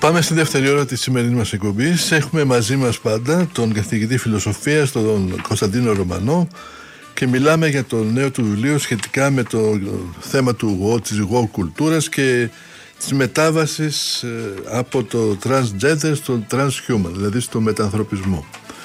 Πάμε στη δεύτερη ώρα της σημερινής μας εκπομπής. Έχουμε μαζί μας πάντα τον καθηγητή φιλοσοφίας, τον Κωνσταντίνο Ρωμανό, και μιλάμε για το νέο του βιβλίο σχετικά με το θέμα της woke κουλτούρας και της μετάβασης από το transgender στο transhuman, δηλαδή στο μετανθρωπισμό.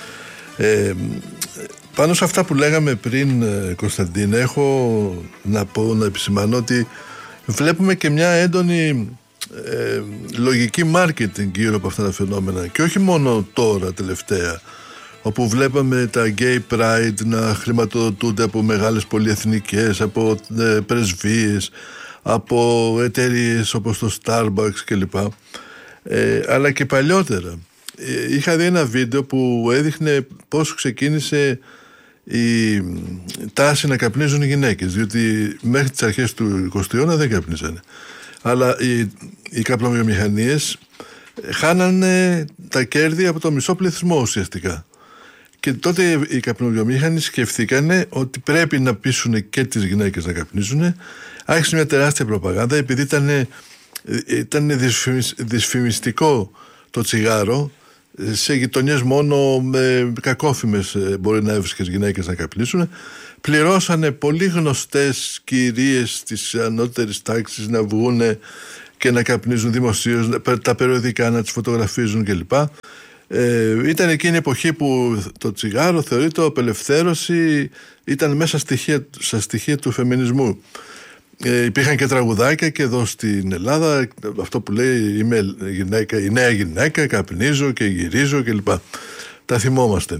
Πάνω σε αυτά που λέγαμε πριν, Κωνσταντίνε, έχω να επισημανώ ότι βλέπουμε και μια έντονη λογική marketing γύρω από αυτά τα φαινόμενα, και όχι μόνο τώρα τελευταία, όπου βλέπαμε τα gay pride να χρηματοδοτούνται από μεγάλες πολυεθνικές, από πρεσβείες, από εταιρείες όπως το Starbucks κλπ. Αλλά και παλιότερα είχα δει ένα βίντεο που έδειχνε πώς ξεκίνησε η τάση να καπνίζουν οι γυναίκες, διότι μέχρι τις αρχές του 20ου αιώνα δεν καπνίζανε, αλλά οι καπνοβιομηχανίες χάνανε τα κέρδη από το μισό πληθυσμό ουσιαστικά. Και τότε οι καπνοβιομήχανοι σκεφτήκανε ότι πρέπει να πείσουν και τις γυναίκες να καπνίζουν. Άρχισε μια τεράστια προπαγάνδα, επειδή ήταν δυσφημιστικό το τσιγάρο. Σε γειτονιές μόνο με κακόφημες μπορεί να έβρισκες γυναίκες να καπνίσουν. Πληρώσανε πολύ γνωστές κυρίες της ανώτερης τάξης να βγουν και να καπνίζουν δημοσίως, τα περιοδικά να τις φωτογραφίζουν κλπ. Ήταν εκείνη η εποχή που το τσιγάρο θεωρείται απελευθέρωση, ήταν μέσα στα στοιχεία του φεμινισμού. Υπήρχαν και τραγουδάκια και εδώ στην Ελλάδα, αυτό που λέει είμαι γυναίκα, η νέα γυναίκα, καπνίζω και γυρίζω κλπ. Τα θυμόμαστε.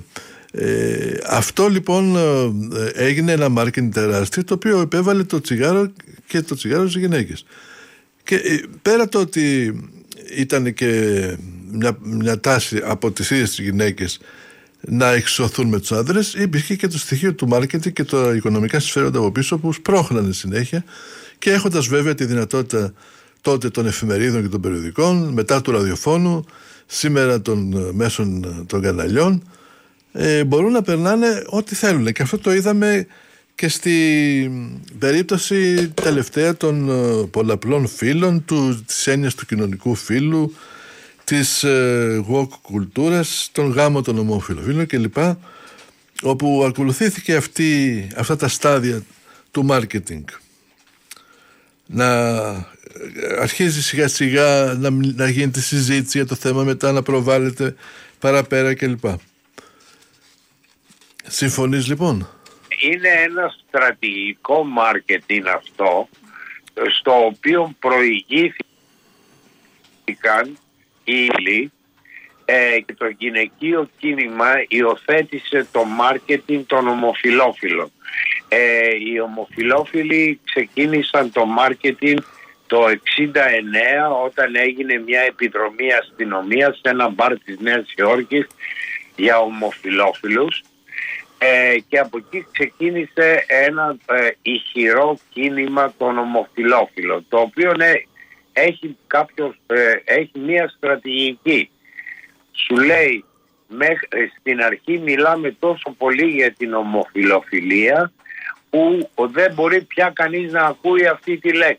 Αυτό λοιπόν έγινε ένα marketing τεράστιο, το οποίο επέβαλε το τσιγάρο και το τσιγάρο στις γυναίκες. Και πέρα το ότι ήταν και μια τάση από τις ίδιες τις γυναίκες να εξισωθούν με τους άντρες, υπήρχε και το στοιχείο του marketing και τα οικονομικά συμφέροντα από πίσω που σπρώχνανε συνέχεια, και έχοντας βέβαια τη δυνατότητα τότε των εφημερίδων και των περιοδικών, μετά του ραδιοφώνου, σήμερα των μέσων των καναλιών, μπορούν να περνάνε ό,τι θέλουν. Και αυτό το είδαμε και στην περίπτωση τελευταία των πολλαπλών φύλων, της έννοιας του κοινωνικού φύλου, της woke κουλτούρας, των γάμων των ομοφυλοφίλων κλπ, όπου ακολουθήθηκε αυτά τα στάδια του marketing. Να αρχίζει σιγά σιγά να γίνεται συζήτηση για το θέμα, μετά να προβάλλεται παραπέρα κλπ. Συμφωνείς λοιπόν? Είναι ένα στρατηγικό marketing αυτό, στο οποίο προηγήθηκαν οι και το γυναικείο κίνημα υιοθέτησε το marketing των ομοφυλόφιλων. Οι ομοφυλόφιλοι ξεκίνησαν το marketing το 1969, όταν έγινε μια επιδρομή αστυνομίας σε ένα μπαρ της Νέας Υόρκης για ομοφυλόφιλους, και από εκεί ξεκίνησε ένα ηχηρό κίνημα των ομοφυλόφιλων, το οποίο έχει μια στρατηγική. Σου λέει, στην αρχή μιλάμε τόσο πολύ για την ομοφυλοφιλία που δεν μπορεί πια κανείς να ακούει αυτή τη λέξη.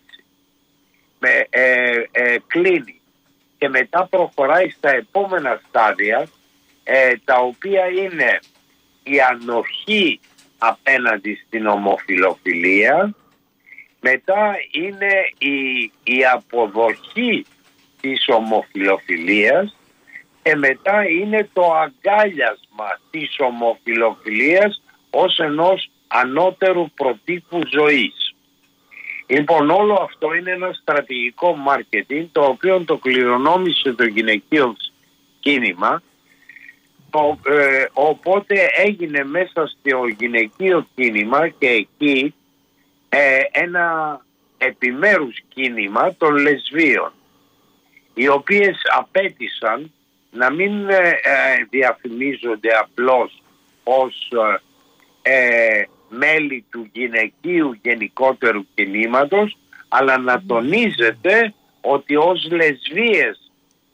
Κλείνει και μετά προχωράει στα επόμενα στάδια, τα οποία είναι η ανοχή απέναντι στην ομοφυλοφιλία, μετά είναι η αποδοχή της ομοφυλοφιλίας, και μετά είναι το αγκάλιασμα της ομοφυλοφιλίας ως ενός ανώτερου προτύπου ζωής. Λοιπόν, όλο αυτό είναι ένα στρατηγικό marketing, το οποίο το κληρονόμησε το γυναικείο κίνημα. Οπότε έγινε μέσα στο γυναικείο κίνημα και εκεί ένα επιμέρους κίνημα των λεσβίων, οι οποίες απέτησαν να μην διαφημίζονται απλώς ως μέλη του γυναικείου γενικότερου κινήματος, αλλά να τονίζεται ότι ως λεσβίες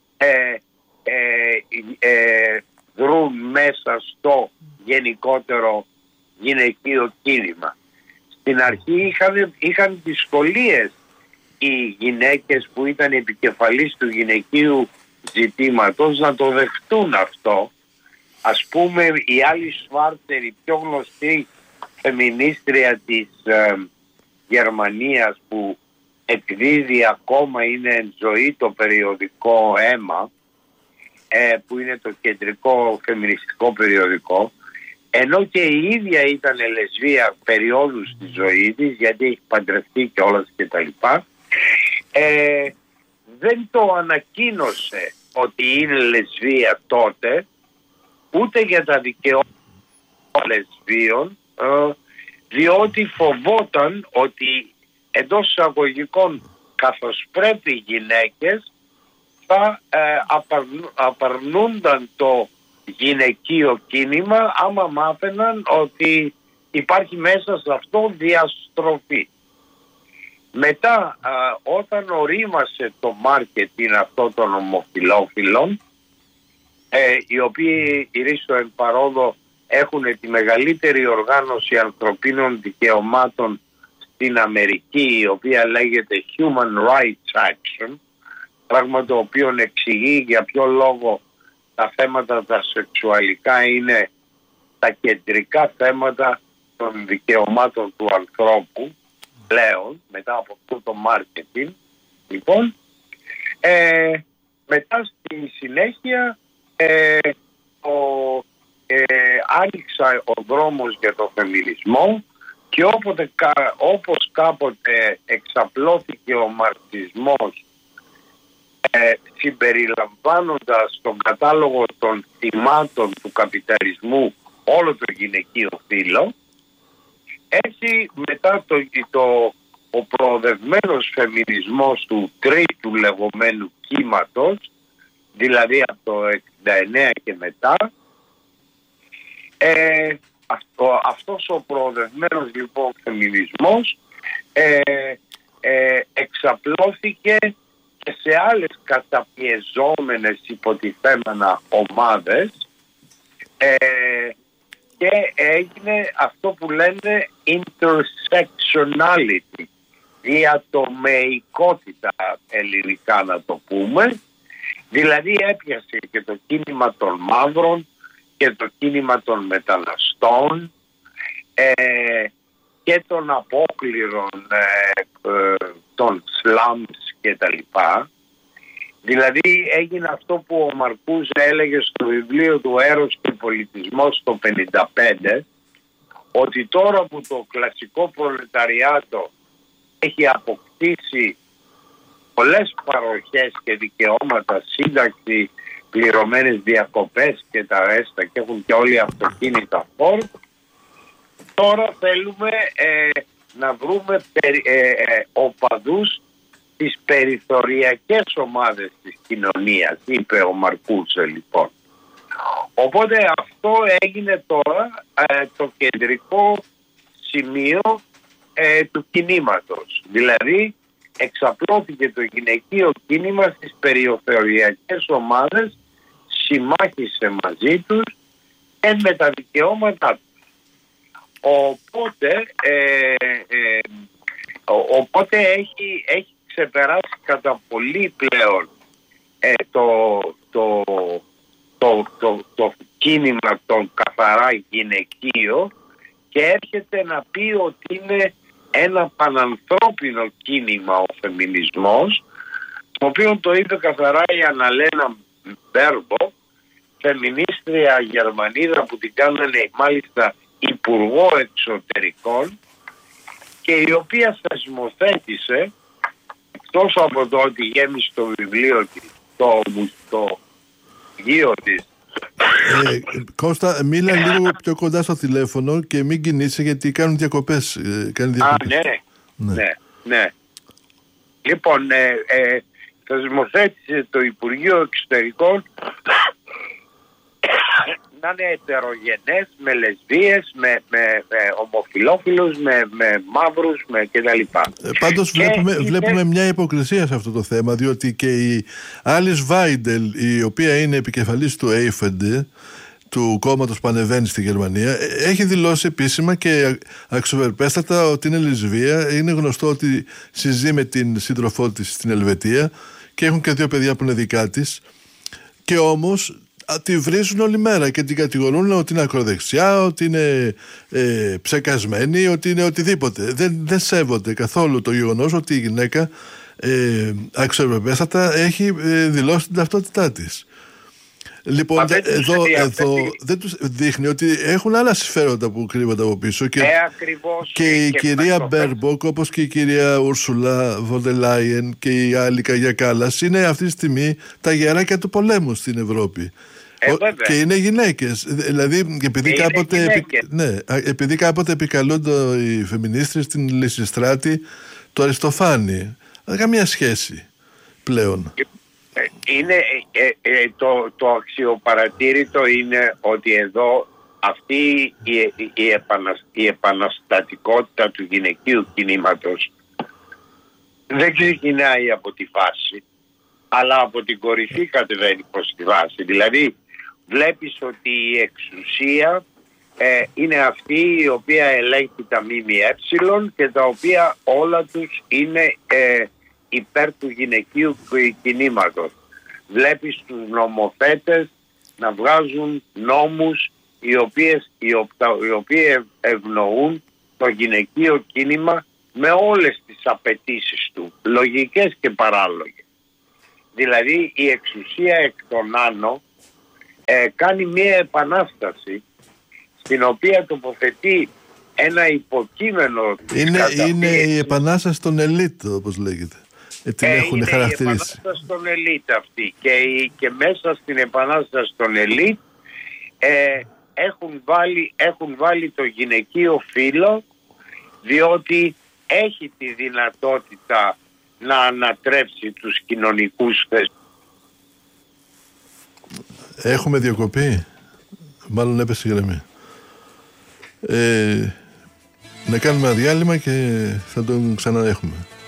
δρούν μέσα στο γενικότερο γυναικείο κίνημα. Στην αρχή είχαν δυσκολίες οι γυναίκες που ήταν επικεφαλής του γυναικείου ζητήματος να το δεχτούν αυτό. Ας πούμε η Alice Schwarzer, η πιο γνωστή φεμινίστρια της Γερμανίας, που εκδίδει ακόμα, είναι εν ζωή, το περιοδικό Αίμα, που είναι το κεντρικό φεμινιστικό περιοδικό, ενώ και η ίδια ήταν λεσβία περιόδους στη ζωή της, γιατί έχει παντρευτεί και όλα και τα λοιπά, δεν το ανακοίνωσε ότι είναι λεσβία τότε, ούτε για τα δικαιώματα λεσβίων, διότι φοβόταν ότι εντός εισαγωγικών, καθώς πρέπει, οι γυναίκες θα απαρνούνταν το γυναικείο κίνημα άμα μάθαιναν ότι υπάρχει μέσα σε αυτό διαστροφή. Μετά, όταν ορίμασε το μάρκετινγκ αυτό των ομοφυλόφιλων, οι οποίοι ηρίστο εν παρόδο έχουν τη μεγαλύτερη οργάνωση ανθρωπίνων δικαιωμάτων στην Αμερική, η οποία λέγεται Human Rights Action, πράγμα το οποίο εξηγεί για ποιο λόγο τα θέματα τα σεξουαλικά είναι τα κεντρικά θέματα των δικαιωμάτων του ανθρώπου πλέον, μετά από αυτό το μάρκετινγκ. Λοιπόν, μετά στη συνέχεια άνοιξα ο δρόμος για το φεμινισμό, και όπως κάποτε εξαπλώθηκε ο μαρξισμός, συμπεριλαμβάνοντας τον κατάλογο των θυμάτων του καπιταλισμού όλο το γυναικείο φύλο, έτσι μετά ο προοδευμένος φεμινισμός του τρίτου λεγόμενου κύματος, δηλαδή από το 69 και μετά, αυτός ο προοδευμένος λοιπόν φεμινισμός εξαπλώθηκε και σε άλλες καταπιεζόμενες υποτιθέμενα ομάδες, και έγινε αυτό που λένε intersectionality, διατομεϊκότητα ελληνικά να το πούμε, δηλαδή έπιασε και το κίνημα των μαύρων και το κίνημα των μεταναστών και των απόκληρων των σλάμς και τα λοιπά. Δηλαδή έγινε αυτό που ο Μαρκούζε έλεγε στο βιβλίο του «Έρος και πολιτισμός» το 1955, ότι τώρα που το κλασικό προλεταριάτο έχει αποκτήσει πολλές παροχές και δικαιώματα, σύνταξη, πληρωμένες διακοπές και τα ρέστα, και έχουν και όλοι αυτοκίνητα φόρτ, τώρα θέλουμε να βρούμε οπαδούς τις περιθωριακές ομάδες της κοινωνίας, είπε ο Μαρκούζε λοιπόν. Οπότε αυτό έγινε τώρα το κεντρικό σημείο του κινήματος. Δηλαδή εξαπλώθηκε το γυναικείο κίνημα στις περιθωριακές ομάδες, συμμάχισε μαζί τους και με τα δικαιώματά τους. Οπότε έχει ξεπεράσει κατά πολύ πλέον το κίνημα των καθαρά γυναικείο, και έρχεται να πει ότι είναι ένα πανανθρώπινο κίνημα ο φεμινισμός, το οποίο το είπε καθαρά η Αναλένα Μπέρμπο, φεμινίστρια Γερμανίδα που την κάνανε μάλιστα υπουργό εξωτερικών, και η οποία θεσμοθέτησε, εκτός από το ότι γέμισε το βιβλίο της, το γιο της. Κώστα, μίλα λίγο πιο κοντά στο τηλέφωνο και μην κινείσαι, γιατί κάνουν διακοπές. Ναι. Λοιπόν, θεσμοθέτησε το Υπουργείο Εξωτερικών να είναι ετερογενές, με λεσβίες, με ομοφυλόφιλους, με μαύρους, με κτλ. Πάντως βλέπουμε μια υποκρισία σε αυτό το θέμα, διότι και η Alice Weidel, η οποία είναι επικεφαλής του AfD, του κόμματος που ανεβαίνει στη Γερμανία, έχει δηλώσει επίσημα και αξιοπρεπέστατα ότι είναι λεσβία. Είναι γνωστό ότι συζεί με την σύντροφό της στην Ελβετία και έχουν και 2 παιδιά που είναι δικά της. Και όμως τη βρίζουν όλη μέρα και την κατηγορούν ότι είναι ακροδεξιά, ότι είναι ψεκασμένη, ότι είναι οτιδήποτε. Δεν σέβονται καθόλου το γεγονός ότι η γυναίκα αξιοπρεπέστατα έχει δηλώσει την ταυτότητά της. Λοιπόν, εδώ δεν τους δείχνει ότι έχουν άλλα συμφέροντα που κρύβονται από πίσω και η κυρία Μπέρμποκ, όπως και η κυρία Ούρσουλα Βον Λάιεν και η άλλη Καγιά Κάλλας είναι αυτή τη στιγμή τα γεράκια του πολέμου στην Ευρώπη. Και είναι γυναίκες. Δηλαδή, επειδή κάποτε επικαλούνται οι φεμινίστρες στην Λυσιστράτη του Αριστοφάνη. Καμία σχέση πλέον. Είναι, το αξιοπαρατήρητο είναι ότι εδώ αυτή η επαναστατικότητα του γυναικείου κινήματος δεν ξεκινάει από τη βάση, αλλά από την κορυφή κατεβαίνει προς τη βάση. Δηλαδή βλέπεις ότι η εξουσία είναι αυτή η οποία ελέγχει τα ΜΜΕ και τα οποία όλα τους είναι υπέρ του γυναικείου κινήματος. Βλέπεις τους νομοθέτες να βγάζουν νόμους οι οποίοι ευνοούν το γυναικείο κίνημα με όλες τις απαιτήσεις του, λογικές και παράλογες. Δηλαδή η εξουσία εκ των άνω κάνει μία επανάσταση στην οποία τοποθετεί ένα υποκείμενο. Είναι η επανάσταση των ελίτ, όπως λέγεται. Την έχουν χαρακτηρίσει. Είναι η επανάσταση των ελίτ αυτή και μέσα στην επανάσταση των ελίτ έχουν βάλει το γυναικείο φύλο, διότι έχει τη δυνατότητα να ανατρέψει τους κοινωνικούς θεσμούς. Έχουμε διακοπή. Μάλλον έπεσε η γραμμή. Να κάνουμε ένα διάλειμμα και θα τον ξαναέχουμε.